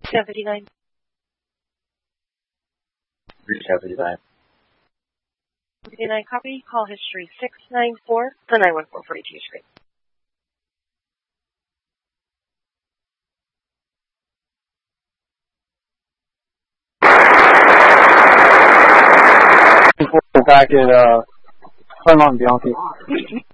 759. Reach 759. 59 copy. Call history 694 to 914 for ATH screen. Back at Claremont and Bianchi.